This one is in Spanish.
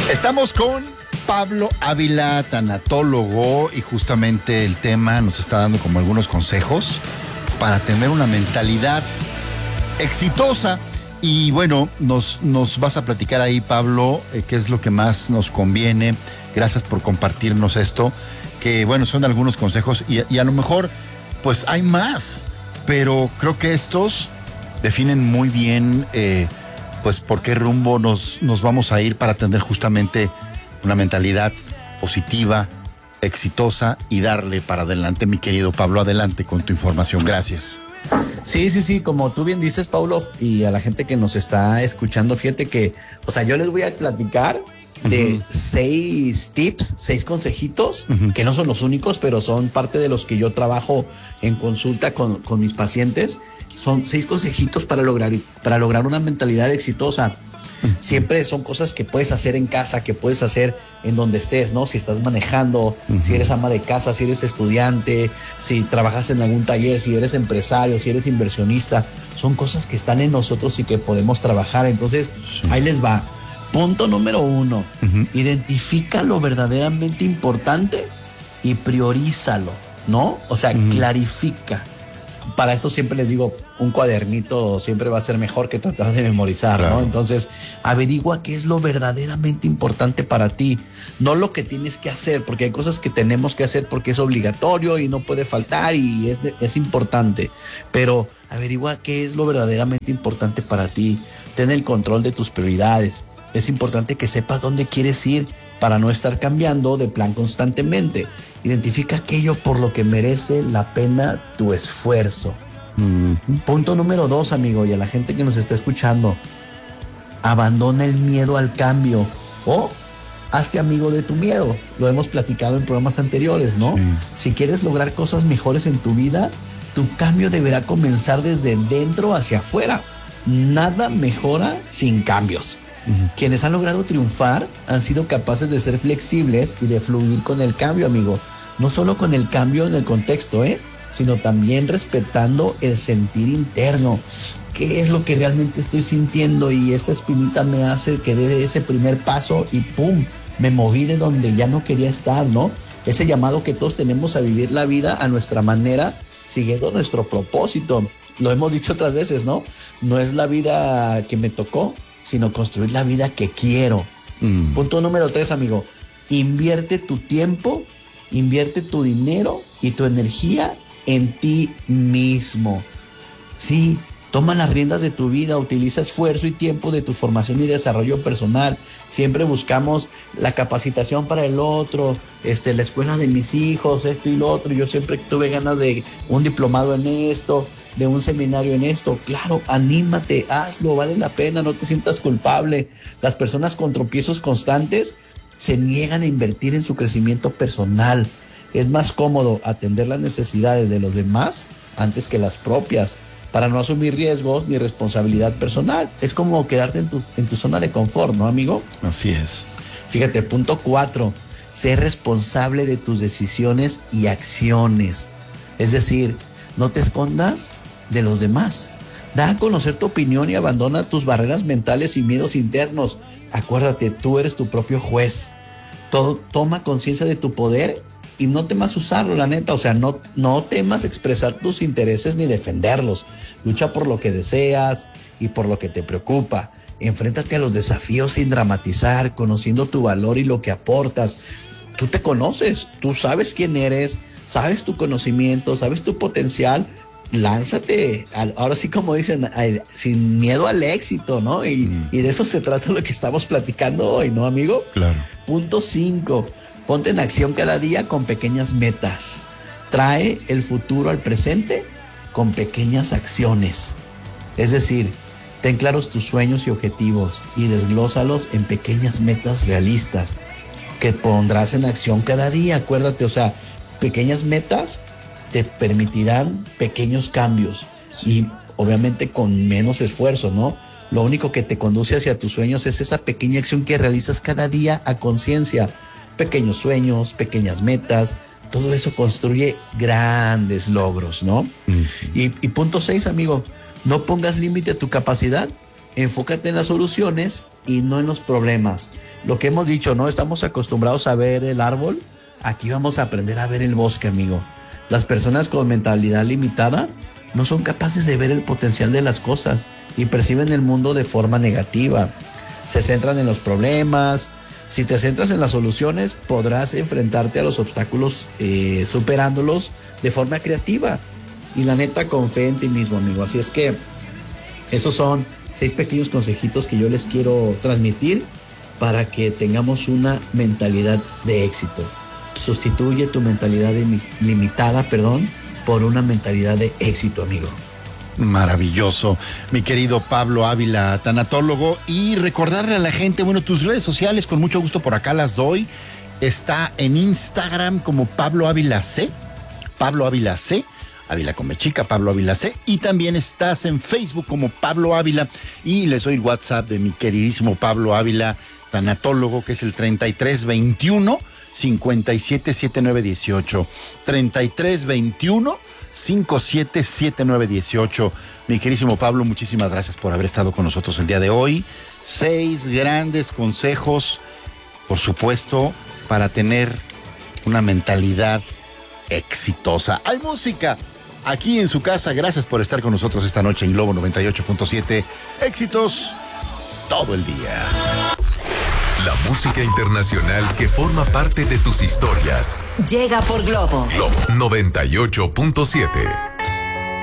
Estamos con Pablo Ávila, tanatólogo, y justamente el tema nos está dando como algunos consejos para tener una mentalidad exitosa. Y bueno, nos vas a platicar ahí, Pablo, qué es lo que más nos conviene. Gracias por compartirnos esto, que bueno, son algunos consejos y a lo mejor pues hay más, pero creo que estos definen muy bien pues por qué rumbo nos vamos a ir para tener justamente una mentalidad positiva, exitosa y darle para adelante. Mi querido Pablo, adelante con tu información. Gracias. Sí, como tú bien dices, Paulo, y a la gente que nos está escuchando, fíjate que, o sea, yo les voy a platicar de 6 tips, 6 consejitos, que no son los únicos, pero son parte de los que yo trabajo en consulta con mis pacientes. Son 6 consejitos para lograr una mentalidad exitosa. Siempre son cosas que puedes hacer en casa, que puedes hacer en donde estés, ¿no? Si estás manejando, si eres ama de casa, si eres estudiante, si trabajas en algún taller, si eres empresario, si eres inversionista, son cosas que están en nosotros y que podemos trabajar. Entonces, ahí les va. Punto número 1, identifica lo verdaderamente importante y priorízalo, ¿no? O sea, clarifica. Para eso siempre les digo, un cuadernito siempre va a ser mejor que tratar de memorizar, claro, ¿no? Entonces, averigua qué es lo verdaderamente importante para ti, no lo que tienes que hacer, porque hay cosas que tenemos que hacer porque es obligatorio y no puede faltar y es importante, pero averigua qué es lo verdaderamente importante para ti. Ten el control de tus prioridades. Es importante que sepas dónde quieres ir para no estar cambiando de plan constantemente. Identifica aquello por lo que merece la pena tu esfuerzo. Punto número 2, amigo, y a la gente que nos está escuchando, abandona el miedo al cambio o hazte amigo de tu miedo. Lo hemos platicado en programas anteriores, ¿no? Si quieres lograr cosas mejores en tu vida, tu cambio deberá comenzar desde dentro hacia afuera. Nada mejora sin cambios. Quienes han logrado triunfar han sido capaces de ser flexibles y de fluir con el cambio, amigo. No solo con el cambio en el contexto, sino también respetando el sentir interno. ¿Qué es lo que realmente estoy sintiendo? Y esa espinita me hace que dé ese primer paso y ¡pum! Me moví de donde ya no quería estar, ¿no? Ese llamado que todos tenemos a vivir la vida a nuestra manera, siguiendo nuestro propósito. Lo hemos dicho otras veces, ¿no? No es la vida que me tocó, sino construir la vida que quiero. Punto número 3, amigo. Invierte tu tiempo, invierte tu dinero y tu energía en ti mismo. Sí, toma las riendas de tu vida, utiliza esfuerzo y tiempo de tu formación y desarrollo personal. Siempre buscamos la capacitación para el otro, la escuela de mis hijos, esto y lo otro. Yo siempre tuve ganas de un diplomado en esto, de un seminario en esto. Claro, anímate, hazlo, vale la pena, no te sientas culpable. Las personas con tropiezos constantes se niegan a invertir en su crecimiento personal. Es más cómodo atender las necesidades de los demás antes que las propias, para no asumir riesgos ni responsabilidad personal. Es como quedarte en tu zona de confort, ¿no, amigo? Así es. Fíjate, punto 4, sé responsable de tus decisiones y acciones. Es decir, no te escondas de los demás. Da a conocer tu opinión y abandona tus barreras mentales y miedos internos. Acuérdate, tú eres tu propio juez. Toma conciencia de tu poder y no temas usarlo, la neta. O sea, no temas expresar tus intereses ni defenderlos. Lucha por lo que deseas y por lo que te preocupa. Enfréntate a los desafíos sin dramatizar, conociendo tu valor y lo que aportas. Tú te conoces, tú sabes quién eres, sabes tu conocimiento, sabes tu potencial. Lánzate, ahora sí, como dicen, sin miedo al éxito, ¿no? Y de eso se trata lo que estamos platicando hoy, ¿no, amigo? Claro. Punto 5, ponte en acción cada día con pequeñas metas. Trae el futuro al presente con pequeñas acciones. Es decir, ten claros tus sueños y objetivos y desglósalos en pequeñas metas realistas que pondrás en acción cada día. Acuérdate, o sea, pequeñas metas te permitirán pequeños cambios y obviamente con menos esfuerzo, ¿no? Lo único que te conduce hacia tus sueños es esa pequeña acción que realizas cada día a conciencia. Pequeños sueños, pequeñas metas, todo eso construye grandes logros, ¿no? Y punto 6, amigo, no pongas límite a tu capacidad, enfócate en las soluciones y no en los problemas. lo que hemos dicho, ¿no? Estamos acostumbrados a ver el árbol, aquí vamos a aprender a ver el bosque, amigo. Las personas con mentalidad limitada no son capaces de ver el potencial de las cosas y perciben el mundo de forma negativa. Se centran en los problemas. Si te centras en las soluciones, podrás enfrentarte a los obstáculos superándolos de forma creativa. Y la neta, con fe en ti mismo, amigo. Así es que esos son 6 pequeños consejitos que yo les quiero transmitir para que tengamos una mentalidad de éxito. Sustituye tu mentalidad limitada, por una mentalidad de éxito, amigo. Maravilloso, mi querido Pablo Ávila, tanatólogo. Y recordarle a la gente, bueno, tus redes sociales, con mucho gusto por acá las doy. Está en Instagram como Pablo Ávila C, Ávila con B chica, Pablo Ávila C. Y también estás en Facebook como Pablo Ávila. Y les doy el WhatsApp de mi queridísimo Pablo Ávila, tanatólogo, que es el 3321 577918. 3321 577918. Mi querísimo Pablo, muchísimas gracias por haber estado con nosotros el día de hoy. 6 grandes consejos, por supuesto, para tener una mentalidad exitosa. Hay música aquí en su casa. Gracias por estar con nosotros esta noche en Globo 98.7. Éxitos todo el día. La música internacional que forma parte de tus historias. Llega por Globo. Globo 98.7.